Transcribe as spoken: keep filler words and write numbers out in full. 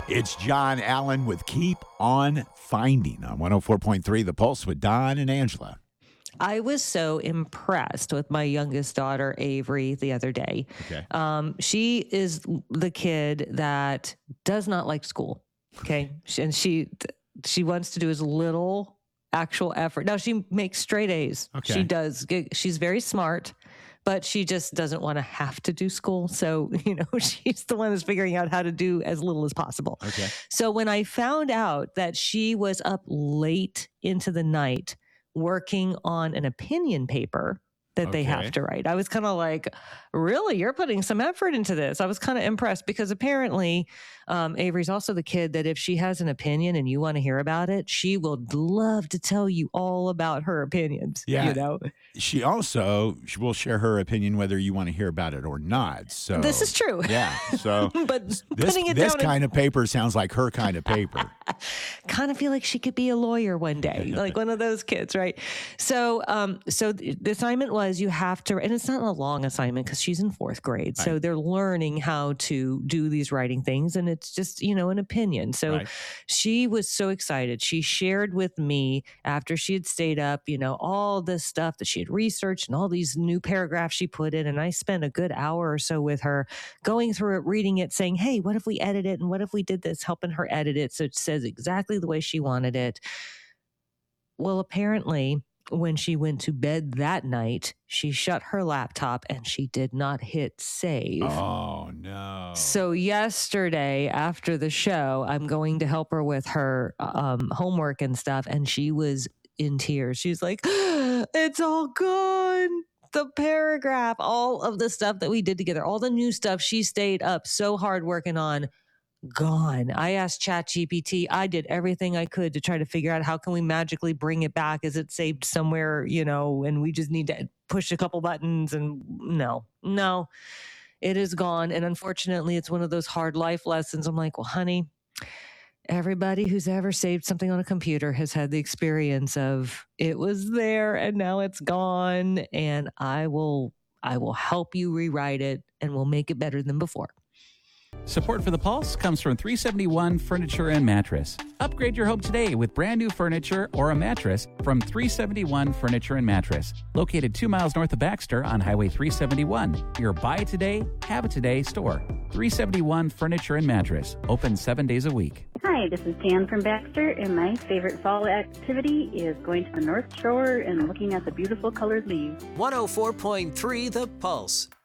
It's John Allen with Keep on Finding on one oh four point three The Pulse with Don and Angela. I was so impressed with my youngest daughter, Avery, the other day. Okay. Um, she is the kid that does not like school. Okay. And she, she wants to do as little actual effort. Now she makes straight A's. Okay. She does. She's very smart, but she just doesn't want to have to do school. So, you know, she's the one that's figuring out how to do as little as possible. Okay. So when I found out that she was up late into the night working on an opinion paper that Okay. they have to write, I was kind of like, really? You're putting some effort into this. I was kind of impressed because apparently um, Avery's also the kid that if she has an opinion and you want to hear about it, she will love to tell you all about her opinions. Yeah. You know? She also she will share her opinion whether you want to hear about it or not. So This is true. Yeah. So But this, putting it this down in- kind of paper sounds like her kind of paper. kind of feel like she could be a lawyer one day, like one of those kids, right? So, um, so the the assignment was you have to, and it's not a long assignment because she's in fourth grade, so Right. they're learning how to do these writing things, and it's just you know an opinion. So, Right. she was so excited. She shared with me after she had stayed up, you know, all this stuff that she had researched and all these new paragraphs she put in, and I spent a good hour or so with her going through it, reading it, saying, "Hey, what if we edit it? And what if we did this?" Helping her edit it so it says exactly the way she wanted it. Well, apparently, when she went to bed that night, she shut her laptop and she did not hit save. Oh, no. So yesterday after the show, I'm going to help her with her um, homework and stuff. And she was in tears. She's like, it's all gone. The paragraph, all of the stuff that we did together, all the new stuff she stayed up so hard working on, gone. I asked ChatGPT. I did everything I could to try to figure out how can we magically bring it back. Is it saved somewhere, you know, and we just need to push a couple buttons and no, no, it is gone. And unfortunately, it's one of those hard life lessons. I'm like, well, honey, everybody who's ever saved something on a computer has had the experience of it was there and now it's gone. And I will, I will help you rewrite it and we'll make it better than before. Support for The Pulse comes from three seventy-one Furniture and Mattress. Upgrade your home today with brand new furniture or a mattress from three seventy-one Furniture and Mattress. Located two miles north of Baxter on Highway three seventy-one. Your buy it today, have it today store. three seventy-one Furniture and Mattress. Open seven days a week. Hi, this is Jan from Baxter, and my favorite fall activity is going to the North Shore and looking at the beautiful colored leaves. one oh four point three The Pulse.